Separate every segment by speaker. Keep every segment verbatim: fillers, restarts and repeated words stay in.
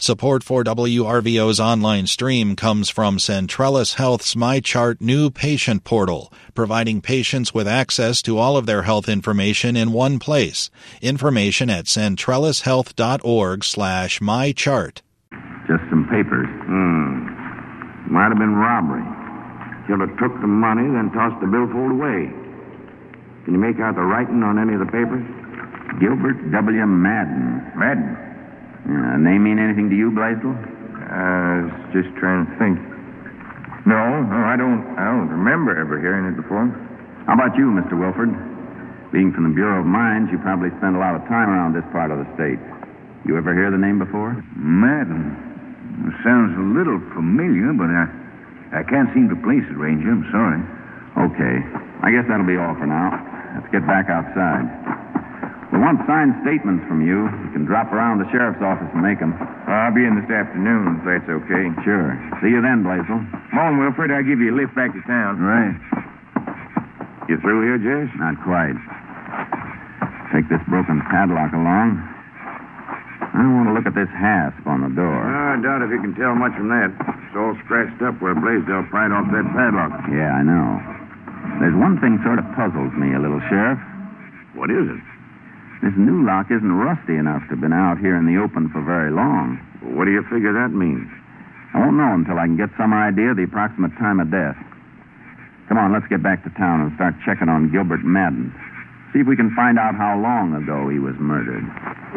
Speaker 1: Support for W R V O's online stream comes from Centrellis Health's MyChart new patient portal, providing patients with access to all of their health information in one place. Information at centrellishealth.org slash mychart.
Speaker 2: Just some papers.
Speaker 3: Hmm. Might have been robbery. Killer took the money, then tossed the billfold away. Can you make out the writing on any of the papers?
Speaker 2: Gilbert W. Madden.
Speaker 3: Madden?
Speaker 2: Yeah, name mean anything to you, Blaisdell?
Speaker 3: I was just trying to think. No, no, I don't I don't remember ever hearing it before.
Speaker 2: How about you, Mister Wilford? Being from the Bureau of Mines, you probably spend a lot of time around this part of the state. You ever hear the name before?
Speaker 4: Madden. It sounds a little familiar, but I, I can't seem to place it, Ranger. I'm sorry.
Speaker 2: Okay. I guess that'll be all for now. Let's get back outside. We want signed statements from you. You can drop around the sheriff's office and make them.
Speaker 3: I'll be in this afternoon, if that's okay.
Speaker 2: Sure. See you then, Blaisdell.
Speaker 3: Come on, Wilfred. I'll give you a lift back to town.
Speaker 4: Right.
Speaker 3: You through here, Jess?
Speaker 2: Not quite. Take this broken padlock along. I want to look at this hasp on the door.
Speaker 3: Oh, I doubt if you can tell much from that. It's all scratched up where Blaisdell pried off that padlock.
Speaker 2: Yeah, I know. There's one thing sort of puzzles me a little, Sheriff.
Speaker 3: What is it?
Speaker 2: This new lock isn't rusty enough to have been out here in the open for very long.
Speaker 3: What do you figure that means?
Speaker 2: I won't know until I can get some idea of the approximate time of death. Come on, let's get back to town and start checking on Gilbert Madden. See if we can find out how long ago he was murdered.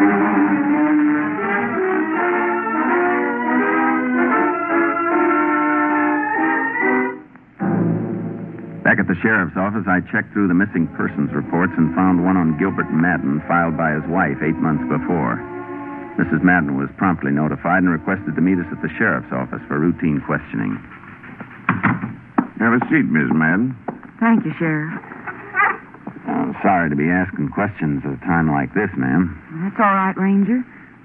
Speaker 2: Back at the sheriff's office, I checked through the missing persons reports and found one on Gilbert Madden filed by his wife eight months before. Missus Madden was promptly notified and requested to meet us at the sheriff's office for routine questioning.
Speaker 3: Have a seat, Miss Madden.
Speaker 5: Thank you, Sheriff.
Speaker 2: I'm sorry to be asking questions at a time like this, ma'am.
Speaker 5: That's all right, Ranger.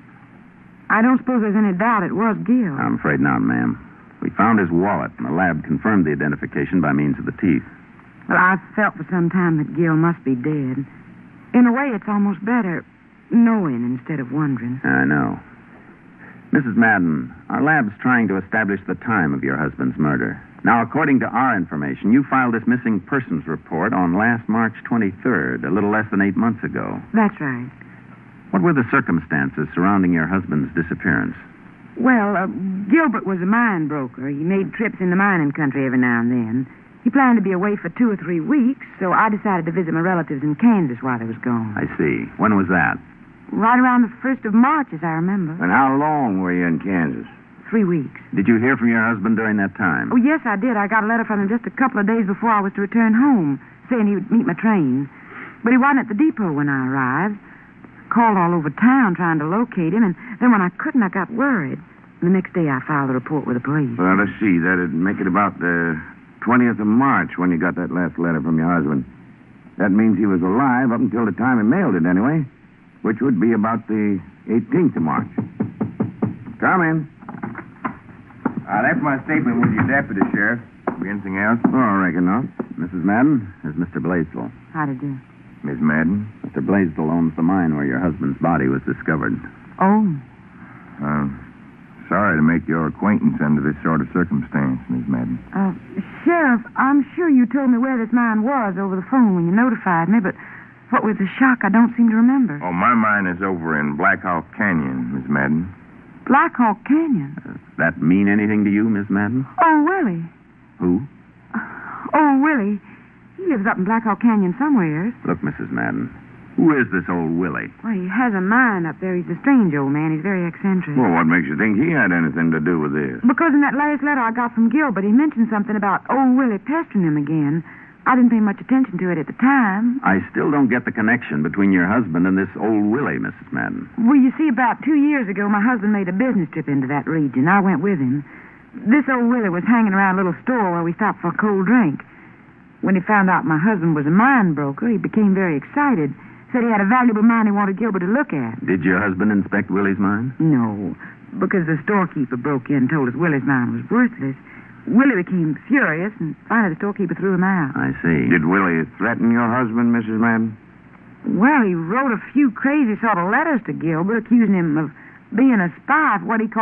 Speaker 5: I don't suppose there's any doubt it was Gil.
Speaker 2: I'm afraid not, ma'am. We found his wallet, and the lab confirmed the identification by means of the teeth.
Speaker 5: Well, I've felt for some time that Gil must be dead. In a way, it's almost better knowing instead of wondering.
Speaker 2: I know. Missus Madden, our lab's trying to establish the time of your husband's murder. Now, according to our information, you filed this missing persons report on last March twenty-third, a little less than eight months ago.
Speaker 5: That's right.
Speaker 2: What were the circumstances surrounding your husband's disappearance?
Speaker 5: Well, uh, Gilbert was a mine broker. He made trips in the mining country every now and then. He planned to be away for two or three weeks, so I decided to visit my relatives in Kansas while he was gone.
Speaker 2: I see. When was that?
Speaker 5: Right around the first of March, as I remember.
Speaker 3: And how long were you in Kansas?
Speaker 5: Three weeks.
Speaker 2: Did you hear from your husband during that time?
Speaker 5: Oh, yes, I did. I got a letter from him just a couple of days before I was to return home, saying he would meet my train. But he wasn't at the depot when I arrived. Called all over town trying to locate him, and then when I couldn't, I got worried. The next day, I filed a report with the police.
Speaker 3: Well, let's see. That'd make it about the twentieth of March when you got that last letter from your husband. That means he was alive up until the time he mailed it, anyway, which would be about the eighteenth of March. Come in. I left my statement with your deputy, Sheriff. Anything else?
Speaker 2: Oh, I reckon not. Missus Madden, is Mister Blaisdell.
Speaker 5: How to do?
Speaker 3: Miss Madden?
Speaker 2: Mister Blaisdell owns the mine where your husband's body was discovered.
Speaker 5: Oh.
Speaker 3: Uh, sorry to make your acquaintance under this sort of circumstance, Miss Madden.
Speaker 5: Uh, Sheriff, I'm sure you told me where this mine was over the phone when you notified me, but what with the shock, I don't seem to remember.
Speaker 3: Oh, my mine is over in Black Hawk Canyon, Miss Madden.
Speaker 5: Black Hawk Canyon?
Speaker 2: Does that mean anything to you, Miss Madden?
Speaker 5: Oh, Willie.
Speaker 2: Who?
Speaker 5: Oh, Willie. He lives up in Black Hawk Canyon somewheres.
Speaker 2: Look, Missus Madden, who is this old Willie?
Speaker 5: Well, he has a mine up there. He's a strange old man. He's very eccentric.
Speaker 3: Well, what makes you think he had anything to do with this?
Speaker 5: Because in that last letter I got from Gilbert, he mentioned something about old Willie pestering him again. I didn't pay much attention to it at the time.
Speaker 2: I still don't get the connection between your husband and this old Willie, Missus Madden.
Speaker 5: Well, you see, about two years ago, my husband made a business trip into that region. I went with him. This old Willie was hanging around a little store where we stopped for a cold drink. When he found out my husband was a mine broker, he became very excited. Said he had a valuable mine he wanted Gilbert to look at.
Speaker 2: Did your husband inspect Willie's mine?
Speaker 5: No, because the storekeeper broke in and told us Willie's mine was worthless. Willie became furious, and finally the storekeeper threw him out.
Speaker 2: I see.
Speaker 3: Did Willie threaten your husband, Missus Madden?
Speaker 5: Well, he wrote a few crazy sort of letters to Gilbert, accusing him of being a spy for what he called